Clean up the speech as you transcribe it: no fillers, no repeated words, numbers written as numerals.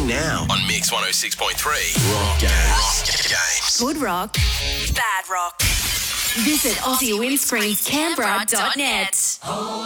happening now on Mix 106.3. Rock Games. Good rock, bad rock. Visit AussieWindscreensCanberra.net.